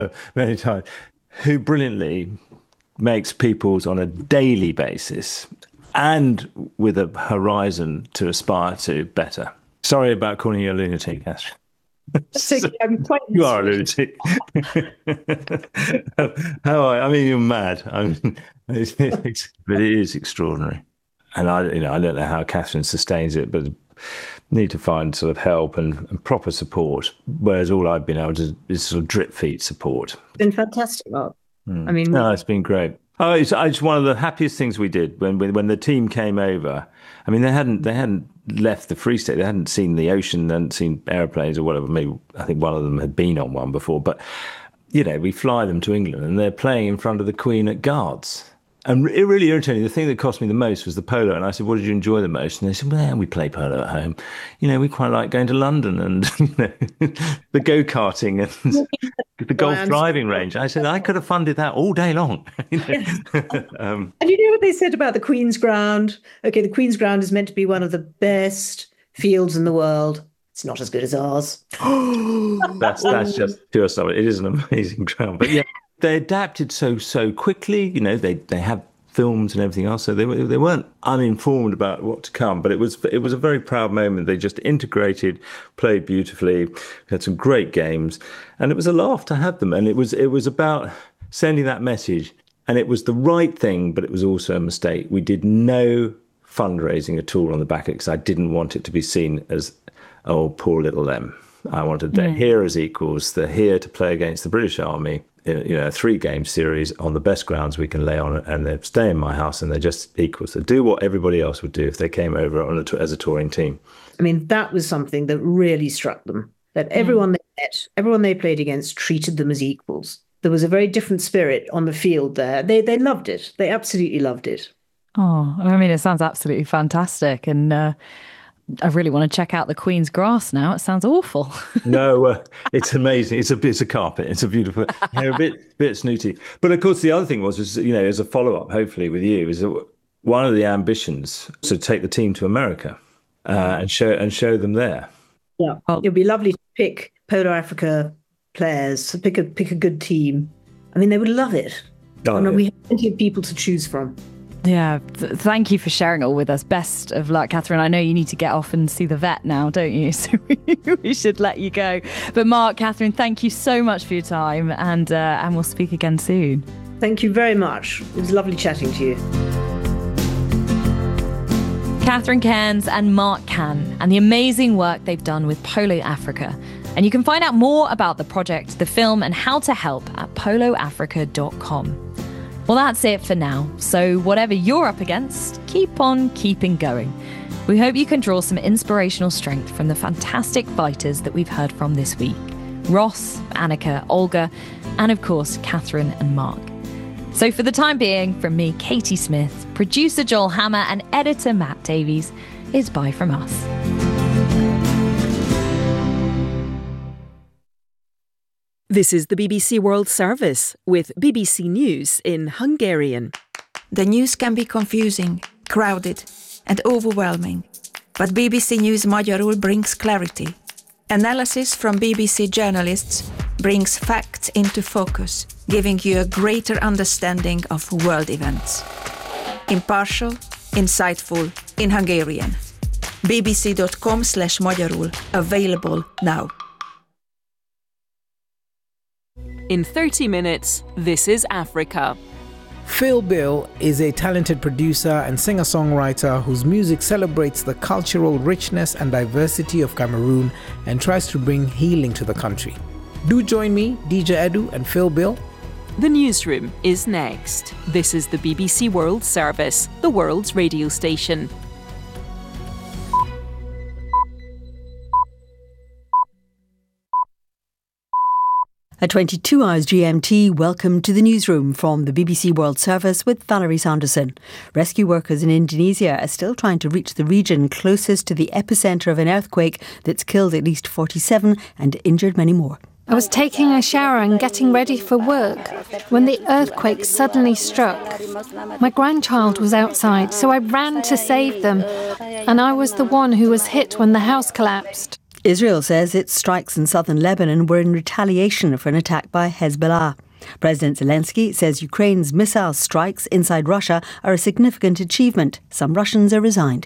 many times, who brilliantly makes people's on a daily basis and with a horizon to aspire to better. Sorry about calling you a lunatic, Catherine. I'm quite You are a lunatic. I mean, you're mad. But it is extraordinary. And I don't know how Catherine sustains it, but need to find sort of help and proper support. Whereas all I've been able to is sort of drip feed support. It's been fantastic, Mark. I mean, no, it's been great. Oh, it's one of the happiest things we did when the team came over. I mean, they hadn't left the Free State. They hadn't seen the ocean, they hadn't seen airplanes or whatever. Maybe I think one of them had been on one before. But we fly them to England, and they're playing in front of the Queen at Guards. And it really irritated me. The thing that cost me the most was the polo. And I said, what did you enjoy the most? And they said, well, we play polo at home. We quite like going to London and the go-karting and the golf driving range. I said, I could have funded that all day long. And you know what they said about the Queen's Ground? Okay, the Queen's Ground is meant to be one of the best fields in the world. It's not as good as ours. That's just pure stuff. It is an amazing ground. But yeah. They adapted so quickly. They have films and everything else, so they weren't uninformed about what to come. But it was a very proud moment. They just integrated, played beautifully, had some great games, and it was a laugh to have them. And it was about sending that message. And it was the right thing, but it was also a mistake. We did no fundraising at all on the back of it because I didn't want it to be seen as, oh, poor little them. I wanted they're here as equals. They're here to play against the British Army. A 3-game series on the best grounds we can lay on, and they stay in my house, and they're just equals. They do what everybody else would do if they came over as a touring team. I mean, that was something that really struck them. That everyone they met, everyone they played against, treated them as equals. There was a very different spirit on the field there. They loved it. They absolutely loved it. Oh, I mean, it sounds absolutely fantastic, and I really want to check out the Queen's Grass now. It sounds awful. No, it's amazing. It's a carpet. It's a beautiful, a bit snooty. But of course, the other thing was, as a follow-up, hopefully with you, is that one of the ambitions to take the team to America and show them there. Yeah, it'd be lovely to pick Polo Africa players, pick a good team. I mean, they would love it. We have plenty of people to choose from. Yeah, thank you for sharing it all with us. Best of luck, Catherine. I know you need to get off and see the vet now, don't you? So we should let you go. But Mark, Catherine, thank you so much for your time, and we'll speak again soon. Thank you very much. It was lovely chatting to you. Catherine Cairns and Mark Cann, and the amazing work they've done with Polo Africa. And you can find out more about the project, the film, and how to help at poloafrica.com. Well, that's it for now. So whatever you're up against, keep on keeping going. We hope you can draw some inspirational strength from the fantastic fighters that we've heard from this week. Ross, Annika, Olga, and of course, Catherine and Mark. So for the time being, from me, Katie Smith, producer Joel Hammer, and editor Matt Davies, it's bye from us. This is the BBC World Service with BBC News in Hungarian. The news can be confusing, crowded and overwhelming, but BBC News Magyarul brings clarity. Analysis from BBC journalists brings facts into focus, giving you a greater understanding of world events. Impartial, insightful, in Hungarian. bbc.com/magyarul, available now. In 30 minutes, this is Africa. Phil Bill is a talented producer and singer-songwriter whose music celebrates the cultural richness and diversity of Cameroon and tries to bring healing to the country. Do join me, DJ Edu, and Phil Bill. The newsroom is next. This is the BBC World Service, the world's radio station. At 22 hours GMT, welcome to the newsroom from the BBC World Service with Valerie Sanderson. Rescue workers in Indonesia are still trying to reach the region closest to the epicentre of an earthquake that's killed at least 47 and injured many more. I was taking a shower and getting ready for work when the earthquake suddenly struck. My grandchild was outside, so I ran to save them, and I was the one who was hit when the house collapsed. Israel says its strikes in southern Lebanon were in retaliation for an attack by Hezbollah. President Zelensky says Ukraine's missile strikes inside Russia are a significant achievement. Some Russians are resigned.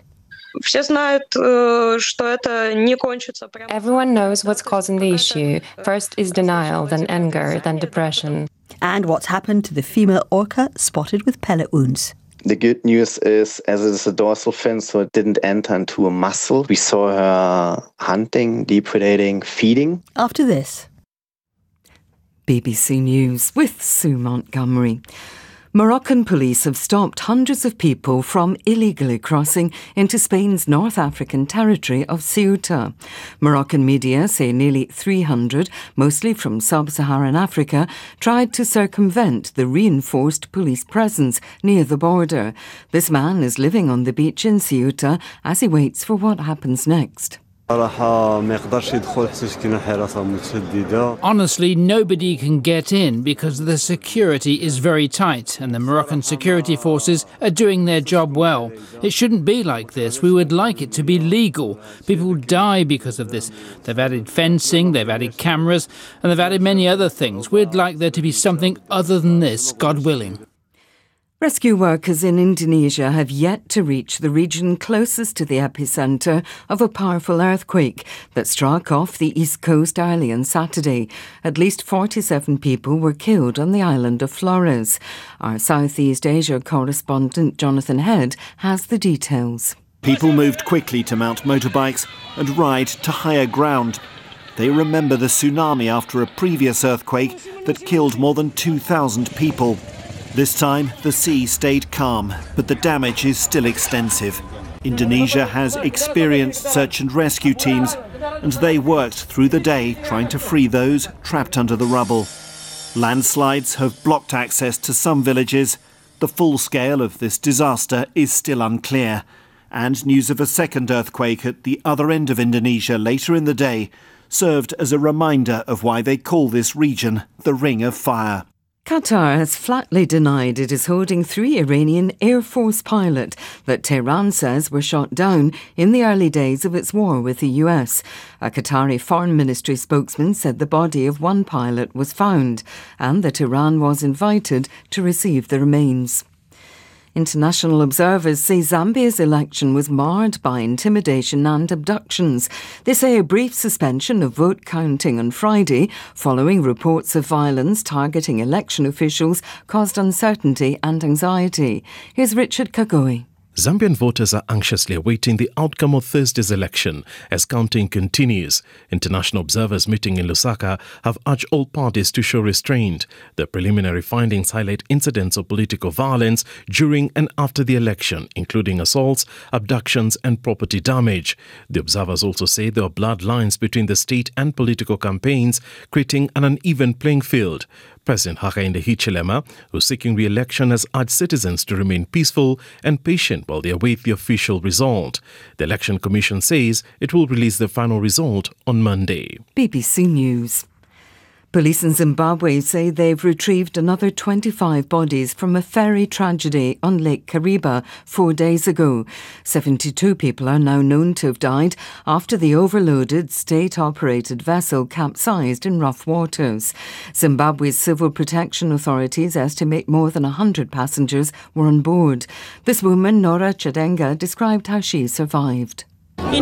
Everyone knows what's causing the issue. First is denial, then anger, then depression. And what's happened to the female orca spotted with pellet wounds. The good news is, as it is a dorsal fin, so it didn't enter into a muscle. We saw her hunting, depredating, feeding. After this. BBC News with Sue Montgomery. Moroccan police have stopped hundreds of people from illegally crossing into Spain's North African territory of Ceuta. Moroccan media say nearly 300, mostly from sub-Saharan Africa, tried to circumvent the reinforced police presence near the border. This man is living on the beach in Ceuta as he waits for what happens next. Honestly, nobody can get in because the security is very tight and the Moroccan security forces are doing their job well. It shouldn't be like this. We would like it to be legal. People die because of this. They've added fencing, they've added cameras, and they've added many other things. We'd like there to be something other than this, God willing. Rescue workers in Indonesia have yet to reach the region closest to the epicentre of a powerful earthquake that struck off the east coast early on Saturday. At least 47 people were killed on the island of Flores. Our Southeast Asia correspondent Jonathan Head has the details. People moved quickly to mount motorbikes and ride to higher ground. They remember the tsunami after a previous earthquake that killed more than 2,000 people. This time, the sea stayed calm, but the damage is still extensive. Indonesia has experienced search and rescue teams, and they worked through the day trying to free those trapped under the rubble. Landslides have blocked access to some villages. The full scale of this disaster is still unclear. And news of a second earthquake at the other end of Indonesia later in the day served as a reminder of why they call this region the Ring of Fire. Qatar has flatly denied it is holding 3 Iranian Air Force pilots that Tehran says were shot down in the early days of its war with the US. A Qatari Foreign Ministry spokesman said the body of one pilot was found and that Iran was invited to receive the remains. International observers say Zambia's election was marred by intimidation and abductions. They say a brief suspension of vote counting on Friday, following reports of violence targeting election officials, caused uncertainty and anxiety. Here's Richard Kagoi. Zambian voters are anxiously awaiting the outcome of Thursday's election as counting continues. International observers meeting in Lusaka have urged all parties to show restraint. The preliminary findings highlight incidents of political violence during and after the election, including assaults, abductions and property damage. The observers also say there are blurred lines between the state and political campaigns, creating an uneven playing field. President Hakainde Hichilema, who's seeking re-election, has urged citizens to remain peaceful and patient while they await the official result. The Election Commission says it will release the final result on Monday. BBC News. Police in Zimbabwe say they've retrieved another 25 bodies from a ferry tragedy on Lake Kariba 4 days ago. 72 people are now known to have died after the overloaded state-operated vessel capsized in rough waters. Zimbabwe's civil protection authorities estimate more than 100 passengers were on board. This woman, Nora Chadenga, described how she survived. I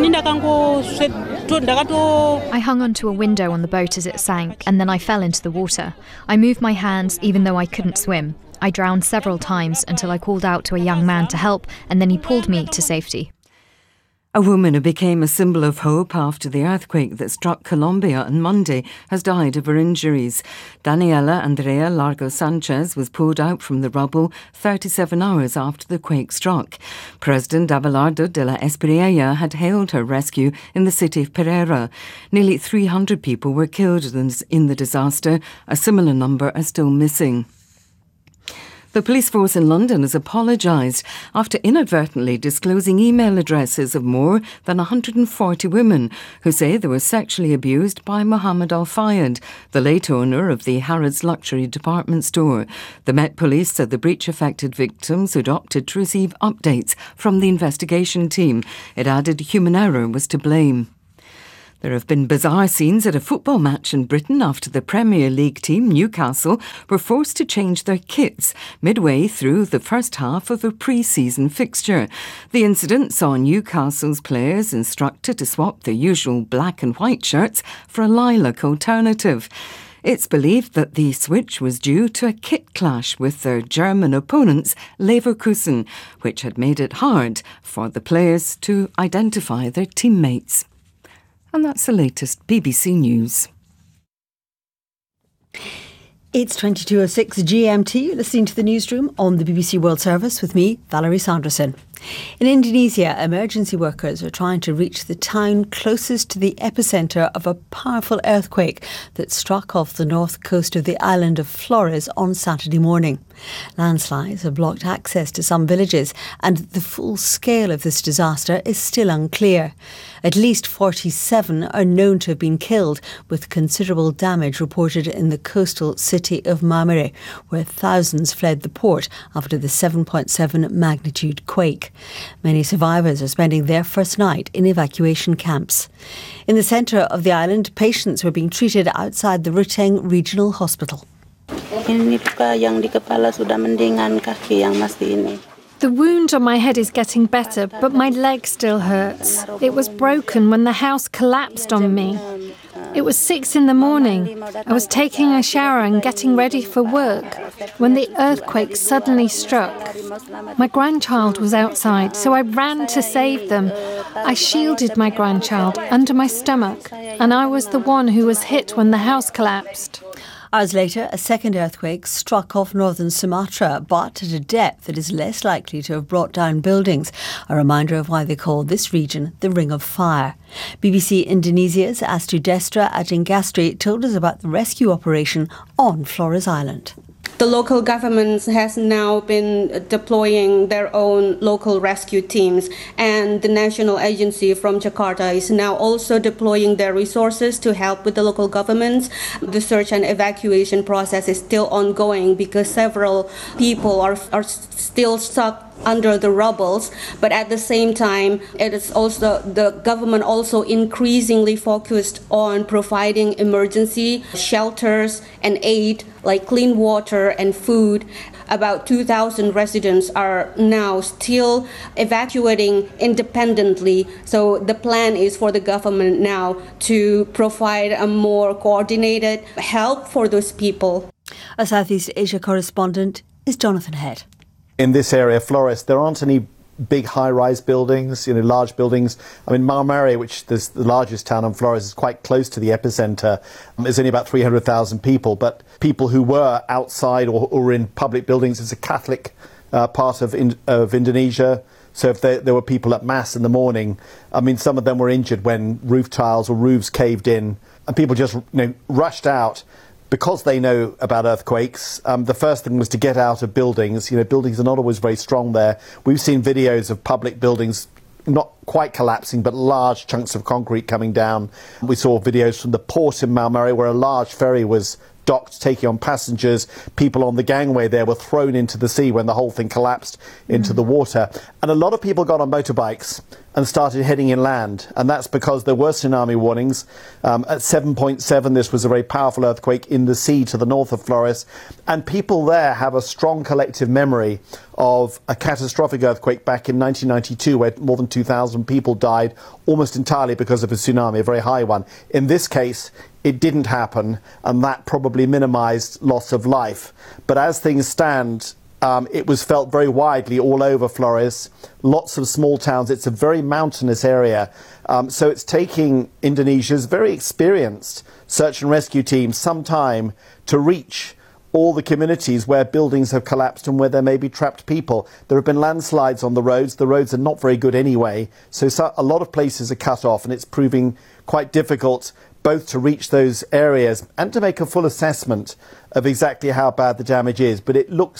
hung onto a window on the boat as it sank, and then I fell into the water. I moved my hands even though I couldn't swim. I drowned several times until I called out to a young man to help, and then he pulled me to safety. A woman who became a symbol of hope after the earthquake that struck Colombia on Monday has died of her injuries. Daniela Andrea Largo Sanchez was pulled out from the rubble 37 hours after the quake struck. President Abelardo de la Espriella had hailed her rescue in the city of Pereira. Nearly 300 people were killed in the disaster. A similar number are still missing. The police force in London has apologised after inadvertently disclosing email addresses of more than 140 women who say they were sexually abused by Mohammed Al-Fayed, the late owner of the Harrods luxury department store. The Met Police said the breach affected victims who'd opted to receive updates from the investigation team. It added human error was to blame. There have been bizarre scenes at a football match in Britain after the Premier League team, Newcastle, were forced to change their kits midway through the first half of a pre-season fixture. The incident saw Newcastle's players instructed to swap their usual black and white shirts for a lilac alternative. It's believed that the switch was due to a kit clash with their German opponents, Leverkusen, which had made it hard for the players to identify their teammates. And that's the latest BBC News. It's 22:06 GMT, listening to the newsroom on the BBC World Service with me, Valerie Sanderson. In Indonesia, emergency workers are trying to reach the town closest to the epicentre of a powerful earthquake that struck off the north coast of the island of Flores on Saturday morning. Landslides have blocked access to some villages, and the full scale of this disaster is still unclear. At least 47 are known to have been killed, with considerable damage reported in the coastal city of Maumere, where thousands fled the port after the 7.7 magnitude quake. Many survivors are spending their first night in evacuation camps. In the centre of the island, patients were being treated outside the Ruteng Regional Hospital. The wound on my head is getting better, but my leg still hurts. It was broken when the house collapsed on me. It was 6 a.m. I was taking a shower and getting ready for work when the earthquake suddenly struck. My grandchild was outside, so I ran to save them. I shielded my grandchild under my stomach, and I was the one who was hit when the house collapsed. Hours later, a second earthquake struck off northern Sumatra, but at a depth that is less likely to have brought down buildings, a reminder of why they call this region the Ring of Fire. BBC Indonesia's Astu Destra Ajengastri told us about the rescue operation on Flores Island. The local government has now been deploying their own local rescue teams, and the national agency from Jakarta is now also deploying their resources to help with the local governments. The search and evacuation process is still ongoing because several people are still stuck under the rubbles, but at the same time, it is also the government also increasingly focused on providing emergency shelters and aid like clean water and food. About 2,000 residents are now still evacuating independently. So the plan is for the government now to provide a more coordinated help for those people. Our Southeast Asia correspondent is Jonathan Head. In this area, Flores, there aren't any big high-rise buildings, large buildings. I mean, Maumere, which is the largest town on Flores, is quite close to the epicenter. There's only about 300,000 people, but people who were outside or in public buildings, it's a Catholic part of Indonesia. So if there were people at Mass in the morning, I mean, some of them were injured when roof tiles or roofs caved in, and people just rushed out. Because they know about earthquakes, the first thing was to get out of buildings. Buildings are not always very strong there. We've seen videos of public buildings not quite collapsing, but large chunks of concrete coming down. We saw videos from the port in Maumere where a large ferry was docked, taking on passengers. People on the gangway there were thrown into the sea when the whole thing collapsed into the water. And a lot of people got on motorbikes and started heading inland, and that's because there were tsunami warnings. At 7.7, this was a very powerful earthquake in the sea to the north of Flores, and people there have a strong collective memory of a catastrophic earthquake back in 1992 where more than 2,000 people died almost entirely because of a tsunami, a very high one. In this case, it didn't happen, and that probably minimized loss of life. But as things stand, it was felt very widely all over Flores, lots of small towns. It's a very mountainous area. So it's taking Indonesia's very experienced search and rescue teams some time to reach all the communities where buildings have collapsed and where there may be trapped people. There have been landslides on the roads. The roads are not very good anyway. So a lot of places are cut off, and it's proving quite difficult both to reach those areas and to make a full assessment of exactly how bad the damage is. But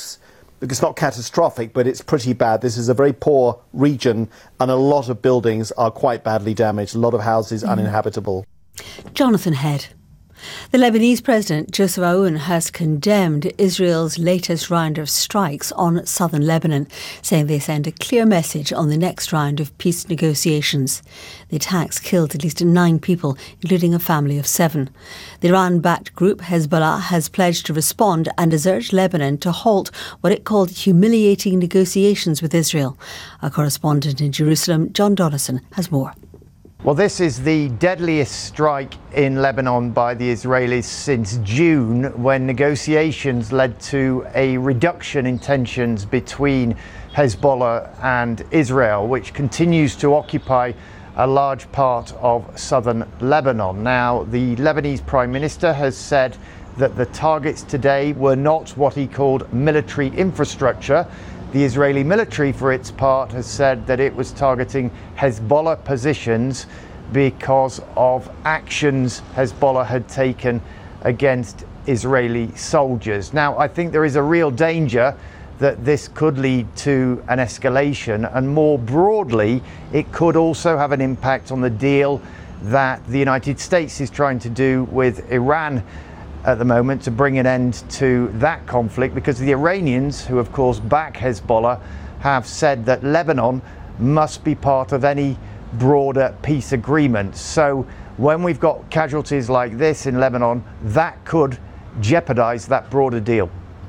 it's not catastrophic, but it's pretty bad. This is a very poor region, and a lot of buildings are quite badly damaged, a lot of houses uninhabitable. Jonathan Head. The Lebanese President Joseph Aoun has condemned Israel's latest round of strikes on southern Lebanon, saying they send a clear message on the next round of peace negotiations. The attacks killed at least 9 people, including a family of 7. The Iran-backed group Hezbollah has pledged to respond and has urged Lebanon to halt what it called humiliating negotiations with Israel. Our correspondent in Jerusalem, John Donaldson, has more. Well, this is the deadliest strike in Lebanon by the Israelis since June, when negotiations led to a reduction in tensions between Hezbollah and Israel, which continues to occupy a large part of southern Lebanon. Now, the Lebanese Prime Minister has said that the targets today were not what he called military infrastructure. The Israeli military, for its part, has said that it was targeting Hezbollah positions because of actions Hezbollah had taken against Israeli soldiers. Now, I think there is a real danger that this could lead to an escalation, and more broadly, it could also have an impact on the deal that the United States is trying to do with Iran at the moment to bring an end to that conflict, because the Iranians, who of course back Hezbollah, have said that Lebanon must be part of any broader peace agreement. So when we've got casualties like this in Lebanon, that could jeopardize that broader deal.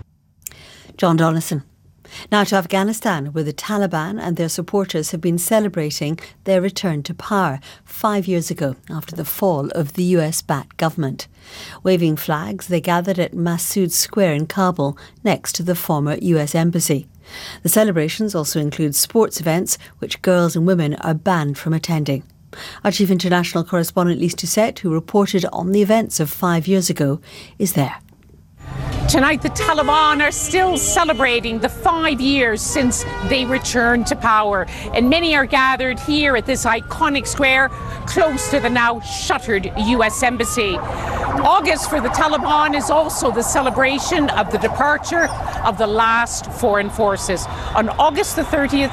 John Donaldson. Now to Afghanistan, where the Taliban and their supporters have been celebrating their return to power 5 years ago after the fall of the US-backed government. Waving flags, they gathered at Massoud Square in Kabul, next to the former US embassy. The celebrations also include sports events, which girls and women are banned from attending. Our chief international correspondent Lise Doucette, who reported on the events of 5 years ago, is there. Tonight, the Taliban are still celebrating the 5 years since they returned to power, and many are gathered here at this iconic square close to the now shuttered US Embassy. August for the Taliban is also the celebration of the departure of the last foreign forces. On August the 30th,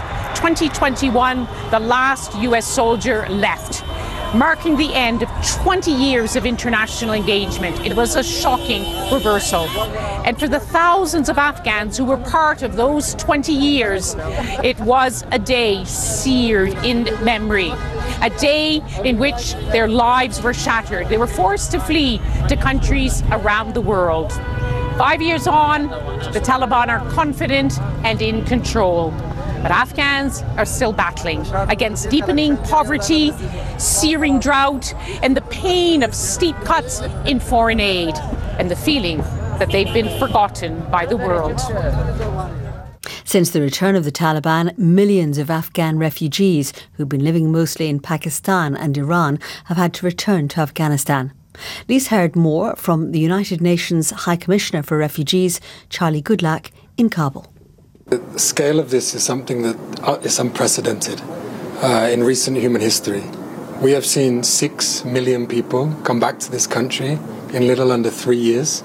2021, the last US soldier left, marking the end of 20 years of international engagement. It was a shocking reversal. And for the thousands of Afghans who were part of those 20 years, it was a day seared in memory. A day in which their lives were shattered. They were forced to flee to countries around the world. 5 years on, the Taliban are confident and in control. But Afghans are still battling against deepening poverty, searing drought, and the pain of steep cuts in foreign aid, and the feeling that they've been forgotten by the world. Since the return of the Taliban, millions of Afghan refugees who've been living mostly in Pakistan and Iran have had to return to Afghanistan. Lise heard more from the United Nations High Commissioner for Refugees, Charlie Goodlack, in Kabul. The scale of this is something that is unprecedented in recent human history. We have seen 6 million people come back to this country in little under 3 years.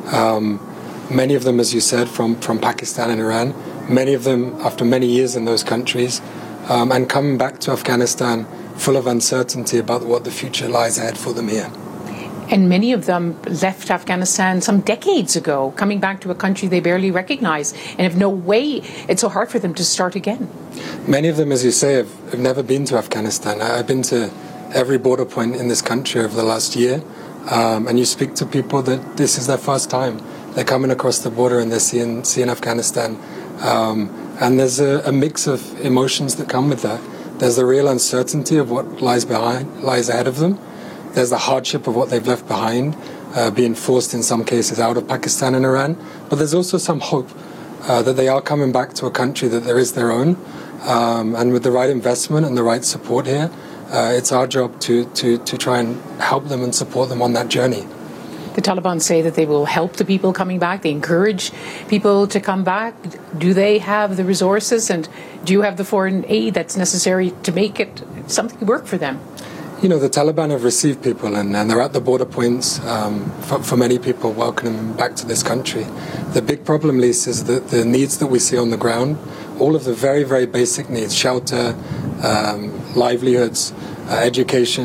Many of them, as you said, from Pakistan and Iran. Many of them after many years in those countries, and coming back to Afghanistan full of uncertainty about what the future lies ahead for them here. And many of them left Afghanistan some decades ago, coming back to a country they barely recognize and have no way. It's so hard for them to start again. Many of them, as you say, have never been to Afghanistan. I've been to every border point in this country over the last year, and you speak to people that this is their first time. They're coming across the border and they're seeing Afghanistan. And there's a mix of emotions that come with that. There's the real uncertainty of what lies ahead of them. There's the hardship of what they've left behind, being forced in some cases out of Pakistan and Iran. But there's also some hope that they are coming back to a country that there is their own. And with the right investment and the right support here, it's our job to try and help them and support them on that journey. The Taliban say that they will help the people coming back. They encourage people to come back. Do they have the resources, and do you have the foreign aid that's necessary to make it something work for them? You know, the Taliban have received people, and they're at the border points for many people, welcoming them back to this country. The big problem, Lisa, is that the needs that we see on the ground, all of the very, very basic needs, shelter, livelihoods, education,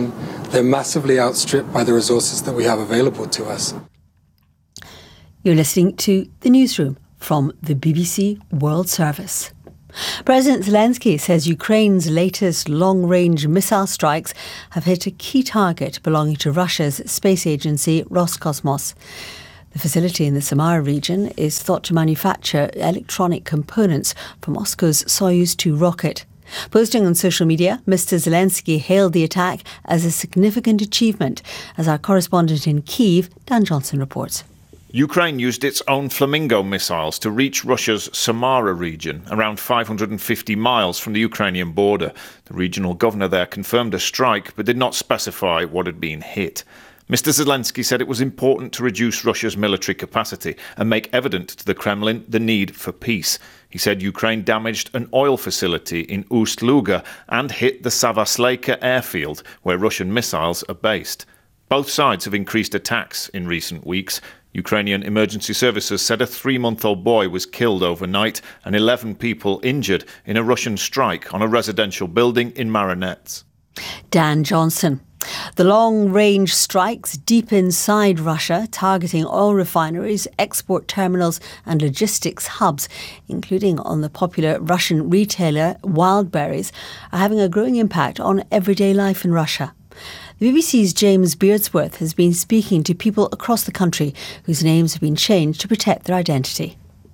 they're massively outstripped by the resources that we have available to us. You're listening to The Newsroom from the BBC World Service. President Zelensky says Ukraine's latest long-range missile strikes have hit a key target belonging to Russia's space agency Roscosmos. The facility in the Samara region is thought to manufacture electronic components for Moscow's Soyuz 2 rocket. Posting on social media, Mr. Zelensky hailed the attack as a significant achievement, as our correspondent in Kyiv, Dan Johnson, reports. Ukraine used its own Flamingo missiles to reach Russia's Samara region, around 550 miles from the Ukrainian border. The regional governor there confirmed a strike, but did not specify what had been hit. Mr. Zelensky said it was important to reduce Russia's military capacity and make evident to the Kremlin the need for peace. He said Ukraine damaged an oil facility in Ust-Luga and hit the Savasleika airfield, where Russian missiles are based. Both sides have increased attacks in recent weeks. Ukrainian emergency services said a 3-month-old boy was killed overnight and 11 people injured in a Russian strike on a residential building in Marinets. Dan Johnson. The long-range strikes deep inside Russia, targeting oil refineries, export terminals and logistics hubs, including on the popular Russian retailer Wildberries, are having a growing impact on everyday life in Russia. The BBC's James Beardsworth has been speaking to people across the country whose names have been changed to protect their identity.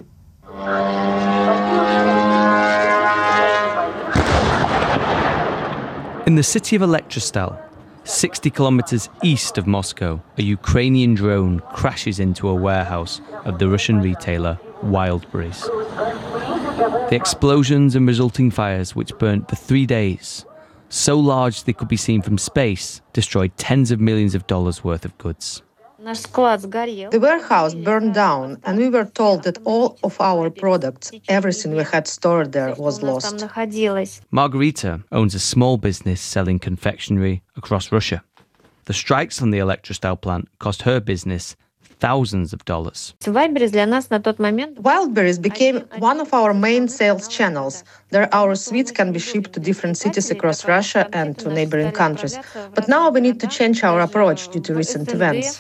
In the city of Elektrostal, 60 kilometers east of Moscow, a Ukrainian drone crashes into a warehouse of the Russian retailer Wildberries. The explosions and resulting fires, which burnt for 3 days, so large they could be seen from space, destroyed tens of millions of dollars worth of goods. The warehouse burned down, and we were told that all of our products, everything we had stored there, was lost. Margarita owns a small business selling confectionery across Russia. The strikes on the Elektrostal plant cost her business thousands of dollars. Wildberries became one of our main sales channels. There our sweets can be shipped to different cities across Russia and to neighboring countries. But now we need to change our approach due to recent events.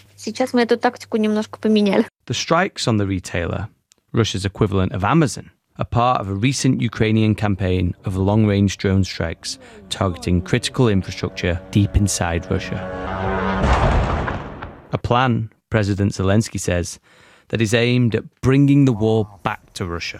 The strikes on the retailer, Russia's equivalent of Amazon, are part of a recent Ukrainian campaign of long-range drone strikes targeting critical infrastructure deep inside Russia. A plan, President Zelensky says, that is aimed at bringing the war back to Russia.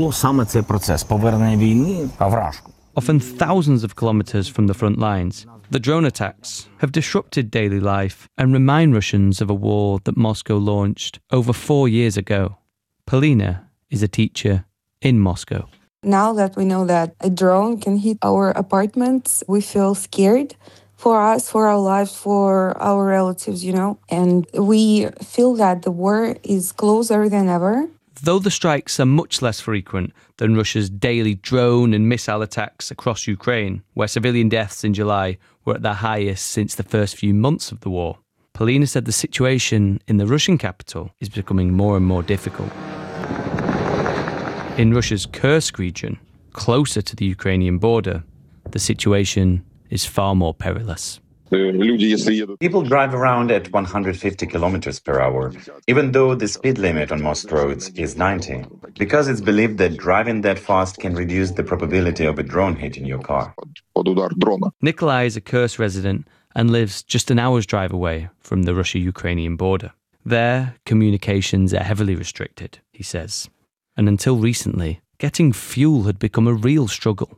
Often thousands of kilometers from the front lines, the drone attacks have disrupted daily life and remind Russians of a war that Moscow launched over 4 years ago. Polina is a teacher in Moscow. Now that we know that a drone can hit our apartments, we feel scared. For us, for our lives, for our relatives, and we feel that the war is closer than ever. Though the strikes are much less frequent than Russia's daily drone and missile attacks across Ukraine, where civilian deaths in July were at their highest since the first few months of the war, Polina said the situation in the Russian capital is becoming more and more difficult. In Russia's Kursk region, closer to the Ukrainian border, the situation is far more perilous. People drive around at 150 kilometers per hour, even though the speed limit on most roads is 90, because it's believed that driving that fast can reduce the probability of a drone hitting your car. Nikolai is a Kursk resident and lives just an hour's drive away from the Russia-Ukrainian border. There, communications are heavily restricted, he says. And until recently, getting fuel had become a real struggle.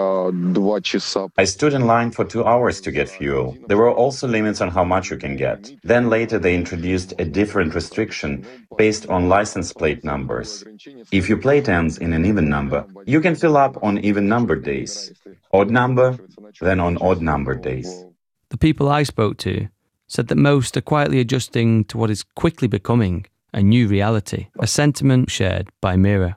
I stood in line for 2 hours to get fuel. There were also limits on how much you can get. Then later they introduced a different restriction based on license plate numbers. If your plate ends in an even number, you can fill up on even numbered days. Odd number, then on odd numbered days. The people I spoke to said that most are quietly adjusting to what is quickly becoming a new reality, a sentiment shared by Mira.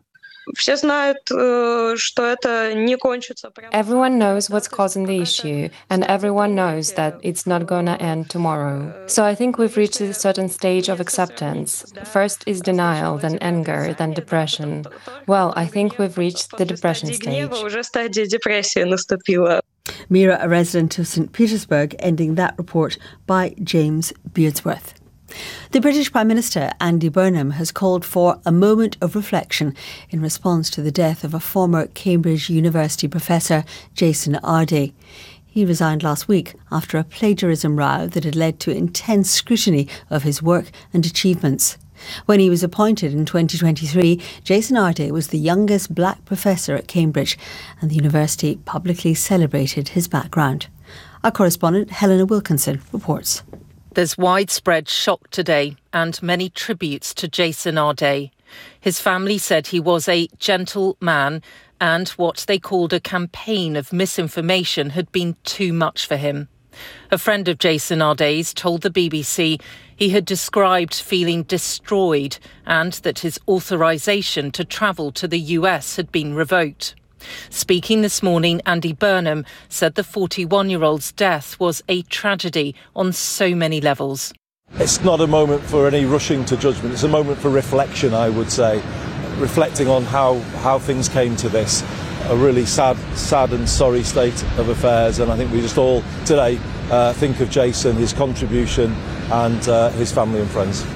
Everyone knows what's causing the issue, and everyone knows that it's not going to end tomorrow. So I think we've reached a certain stage of acceptance. First is denial, then anger, then depression. Well, I think we've reached the depression stage. Mira, a resident of St Petersburg, ending that report by James Beardsworth. The British Prime Minister, Andy Burnham, has called for a moment of reflection in response to the death of a former Cambridge University professor, Jason Ardey. He resigned last week after a plagiarism row that had led to intense scrutiny of his work and achievements. When he was appointed in 2023, Jason Ardey was the youngest black professor at Cambridge, and the university publicly celebrated his background. Our correspondent, Helena Wilkinson, reports. There's widespread shock today and many tributes to Jason Ardey. His family said he was a gentle man and what they called a campaign of misinformation had been too much for him. A friend of Jason Ardey's told the BBC he had described feeling destroyed and that his authorisation to travel to the US had been revoked. Speaking this morning, Andy Burnham said the 41-year-old's death was a tragedy on so many levels. It's not a moment for any rushing to judgment. It's a moment for reflection, I would say, reflecting on how things came to this. A really sad and sorry state of affairs, and I think we just all today think of Jason, his contribution and his family and friends.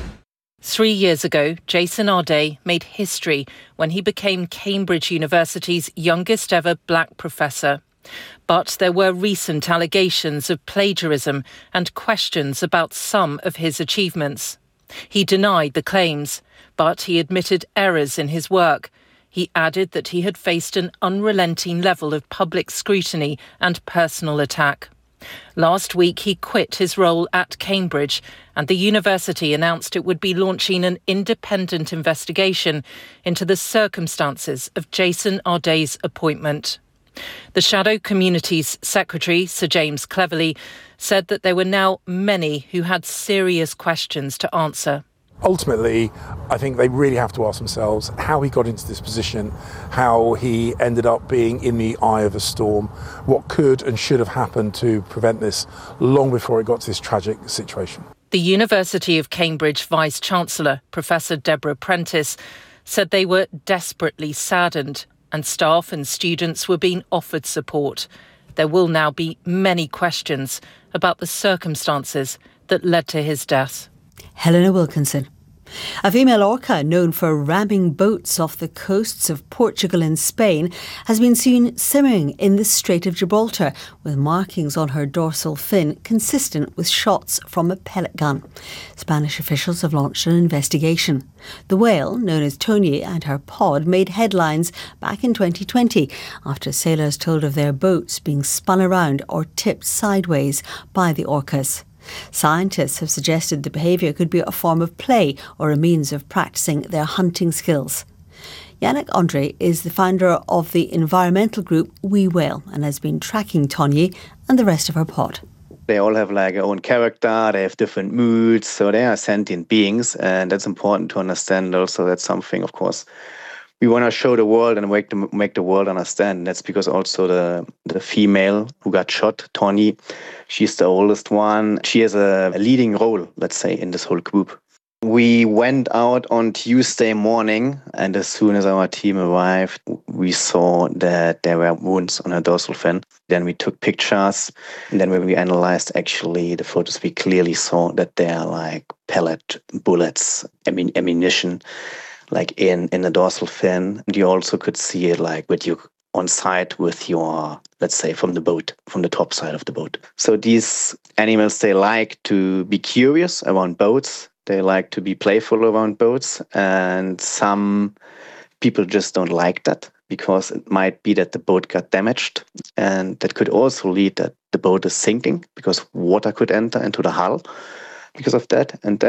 3 years ago, Jason Ardey made history when he became Cambridge University's youngest ever black professor. But there were recent allegations of plagiarism and questions about some of his achievements. He denied the claims, but he admitted errors in his work. He added that he had faced an unrelenting level of public scrutiny and personal attack. Last week, he quit his role at Cambridge, and the university announced it would be launching an independent investigation into the circumstances of Jason Ardey's appointment. The Shadow Community's secretary, Sir James Cleverly, said that there were now many who had serious questions to answer. Ultimately, I think they really have to ask themselves how he got into this position, how he ended up being in the eye of a storm, what could and should have happened to prevent this long before it got to this tragic situation. The University of Cambridge Vice-Chancellor, Professor Deborah Prentice, said they were desperately saddened and staff and students were being offered support. There will now be many questions about the circumstances that led to his death. Helena Wilkinson. A female orca known for ramming boats off the coasts of Portugal and Spain has been seen simmering in the Strait of Gibraltar with markings on her dorsal fin consistent with shots from a pellet gun. Spanish officials have launched an investigation. The whale, known as Tony, and her pod made headlines back in 2020 after sailors told of their boats being spun around or tipped sideways by the orcas. Scientists have suggested the behaviour could be a form of play or a means of practising their hunting skills. Yannick Andre is the founder of the environmental group We Whale and has been tracking Tonye and the rest of her pod. They all have like their own character, they have different moods, so they are sentient beings, and that's important to understand also. That's something, of course, we want to show the world and make the world understand. That's because also the female who got shot, Tony, she's the oldest one. She has a leading role, let's say, in this whole group. We went out on Tuesday morning, and as soon as our team arrived, we saw that there were wounds on her dorsal fin. Then we took pictures, and then when we analyzed actually the photos, we clearly saw that they are like pellet bullets, ammunition, like in the dorsal fin. And you also could see it like with you on site with your, let's say, from the boat, from the top side of the boat. So these animals, they like to be curious around boats. They like to be playful around boats. And some people just don't like that because it might be that the boat got damaged. And that could also lead that the boat is sinking because water could enter into the hull because of that. And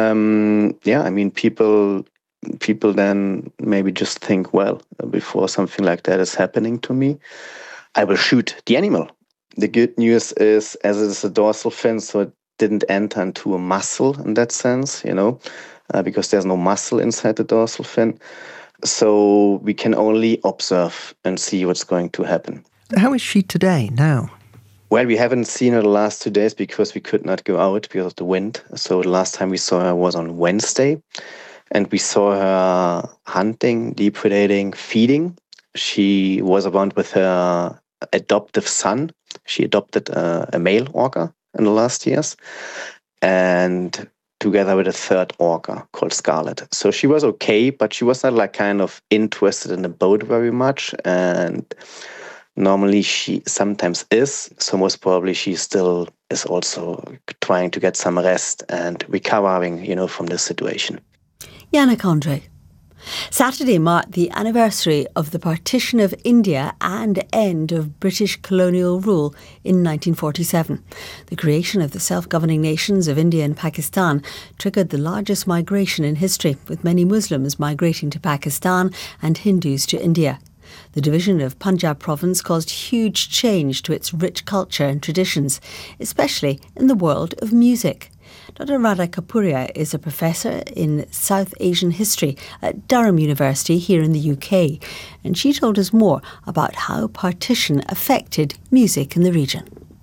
then, people then maybe just think, well, before something like that is happening to me, I will shoot the animal. The good news is, as it is a dorsal fin, so it didn't enter into a muscle in that sense, because there's no muscle inside the dorsal fin. So we can only observe and see what's going to happen. How is she today, now? Well, we haven't seen her the last 2 days because we could not go out because of the wind. So the last time we saw her was on Wednesday. And we saw her hunting, depredating, feeding. She was around with her adoptive son. She adopted a male orca in the last years, and together with a third orca called Scarlet. So she was okay, but she was not like kind of interested in the boat very much. And normally she sometimes is. So most probably she still is also trying to get some rest and recovering, from this situation. Yannick Andre. Saturday marked the anniversary of the partition of India and end of British colonial rule in 1947. The creation of the self-governing nations of India and Pakistan triggered the largest migration in history, with many Muslims migrating to Pakistan and Hindus to India. The division of Punjab province caused huge change to its rich culture and traditions, especially in the world of music. Dr. Radha Kapuria is a professor in South Asian history at Durham University here in the UK, and she told us more about how partition affected music in the region.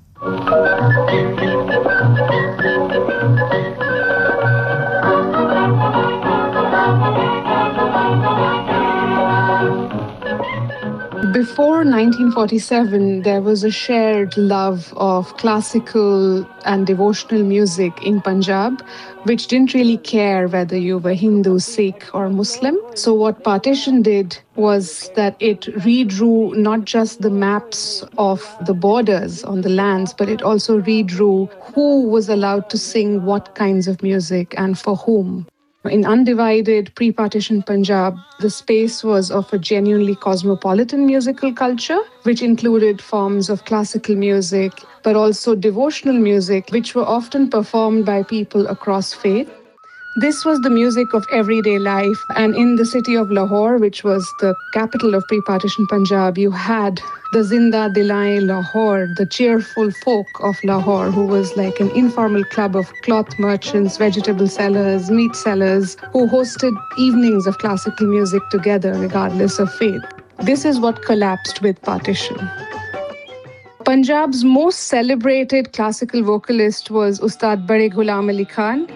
Before 1947, there was a shared love of classical and devotional music in Punjab, which didn't really care whether you were Hindu, Sikh or Muslim. So what partition did was that it redrew not just the maps of the borders on the lands, but it also redrew who was allowed to sing what kinds of music and for whom. In undivided pre-partition Punjab, the space was of a genuinely cosmopolitan musical culture, which included forms of classical music, but also devotional music, which were often performed by people across faith. This was the music of everyday life. And in the city of Lahore, which was the capital of pre-partition Punjab, you had the Zinda Dilaye Lahore, the cheerful folk of Lahore, who was like an informal club of cloth merchants, vegetable sellers, meat sellers, who hosted evenings of classical music together regardless of faith. This is what collapsed with partition. Punjab's most celebrated classical vocalist was Ustad Bade Ghulam Ali Khan.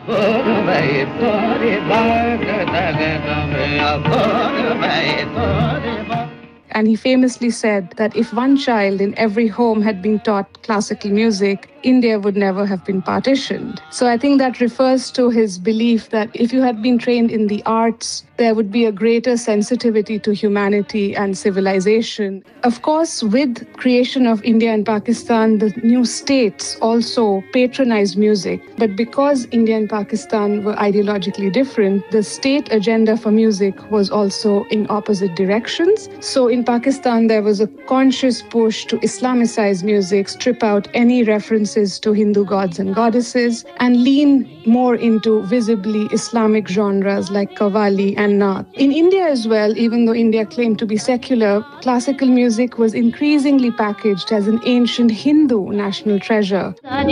And he famously said that if one child in every home had been taught classical music, India would never have been partitioned. So I think that refers to his belief that if you had been trained in the arts, there would be a greater sensitivity to humanity and civilization. Of course, with creation of India and Pakistan, the new states also patronized music. But because India and Pakistan were ideologically different, the state agenda for music was also in opposite directions. So in Pakistan, there was a conscious push to Islamicize music, strip out any references to Hindu gods and goddesses, and lean more into visibly Islamic genres like Qawwali and Naat. In India as well, even though India claimed to be secular, classical music was increasingly packaged as an ancient Hindu national treasure.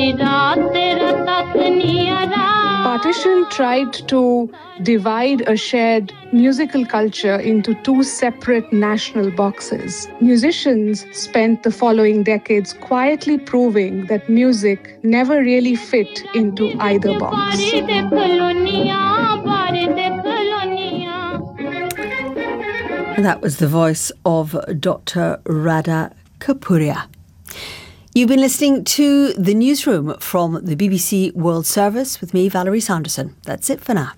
Partition tried to divide a shared musical culture into two separate national boxes. Musicians spent the following decades quietly proving that music never really fit into either box. And that was the voice of Dr. Radha Kapuria. You've been listening to The Newsroom from the BBC World Service with me, Valerie Sanderson. That's it for now.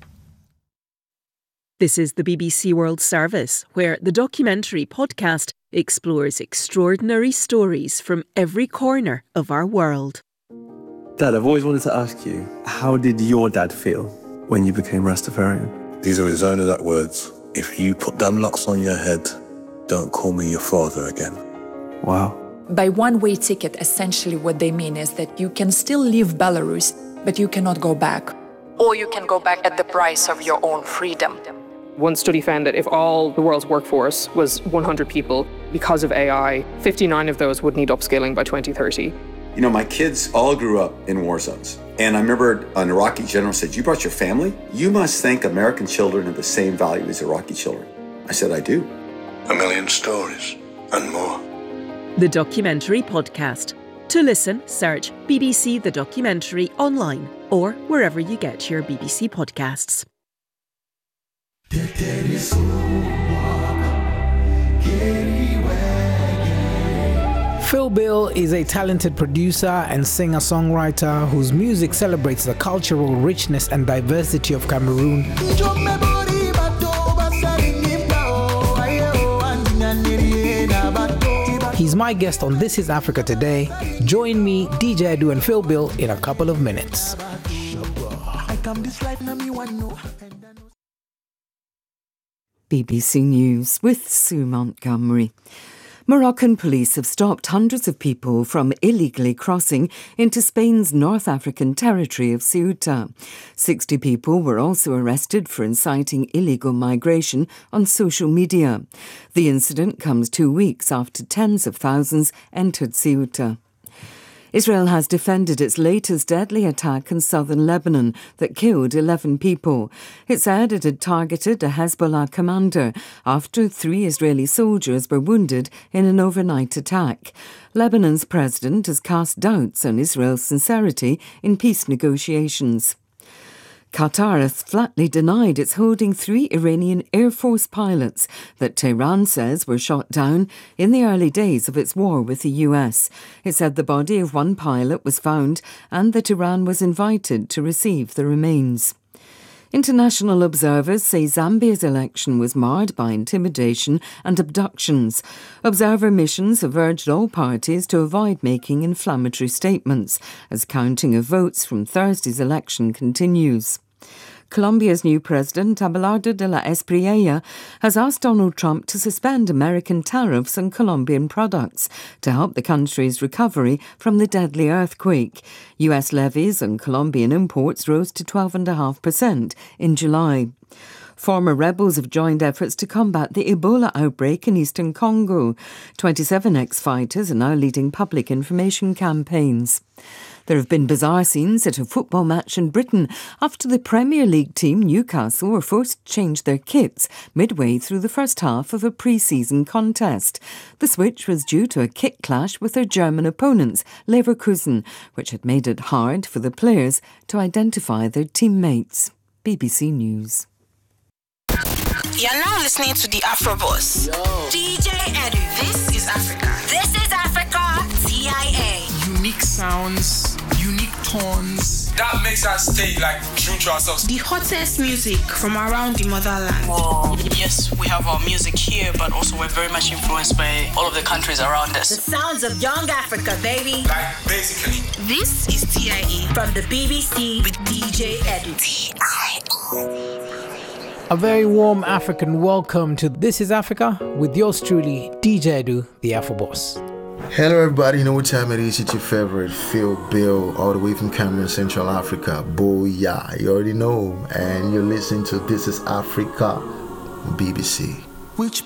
This is the BBC World Service, where the documentary podcast explores extraordinary stories from every corner of our world. Dad, I've always wanted to ask you, how did your dad feel when you became Rastafarian? These are his own exact words. If you put them locks on your head, don't call me your father again. Wow. By one-way ticket, essentially what they mean is that you can still leave Belarus, but you cannot go back. Or you can go back at the price of your own freedom. One study found that if all the world's workforce was 100 people, because of AI, 59 of those would need upskilling by 2030. You know, my kids all grew up in war zones. And I remember an Iraqi general said, "You brought your family? You must think American children have the same value as Iraqi children." I said, "I do." 1,000,000 stories and more. The Documentary Podcast. To listen, search BBC The Documentary online or wherever you get your BBC podcasts. Phil Bill is a talented producer and singer-songwriter whose music celebrates the cultural richness and diversity of Cameroon. He's my guest on This Is Africa today. Join me, DJ Edu and Phil Bill in a couple of minutes. BBC News with Sue Montgomery. Moroccan police have stopped hundreds of people from illegally crossing into Spain's North African territory of Ceuta. 60 people were also arrested for inciting illegal migration on social media. The incident comes 2 weeks after tens of thousands entered Ceuta. Israel has defended its latest deadly attack in southern Lebanon that killed 11 people. It said it had targeted a Hezbollah commander after 3 Israeli soldiers were wounded in an overnight attack. Lebanon's president has cast doubts on Israel's sincerity in peace negotiations. Qatar has flatly denied it's holding 3 Iranian Air Force pilots that Tehran says were shot down in the early days of its war with the US. It said the body of one pilot was found and that Iran was invited to receive the remains. International observers say Zambia's election was marred by intimidation and abductions. Observer missions have urged all parties to avoid making inflammatory statements as counting of votes from Thursday's election continues. Colombia's new president, Abelardo de la Espriella, has asked Donald Trump to suspend American tariffs on Colombian products to help the country's recovery from the deadly earthquake. US levies on Colombian imports rose to 12.5% in July. Former rebels have joined efforts to combat the Ebola outbreak in eastern Congo. 27 ex-fighters are now leading public information campaigns. There have been bizarre scenes at a football match in Britain after the Premier League team Newcastle were forced to change their kits midway through the first half of a pre-season contest. The switch was due to a kit clash with their German opponents, Leverkusen, which had made it hard for the players to identify their teammates. BBC News. You're now listening to the Afro Boss. DJ Edu. This is Africa. This is Africa. TIA. Unique sounds, unique tones. That makes us stay true to ourselves. The hottest music from around the motherland. Well, yes, we have our music here, but also we're very much influenced by all of the countries around us. The sounds of young Africa, baby. Basically. This is TIA from the BBC with DJ Edu. A very warm African welcome to This Is Africa with yours truly, DJ Edu, the Afro Boss. Hello everybody, you know what time it is. It's your favorite Phil Bill, all the way from Cameroon, Central Africa. Booyah, you already know. And you're listening to This Is Africa, BBC. Which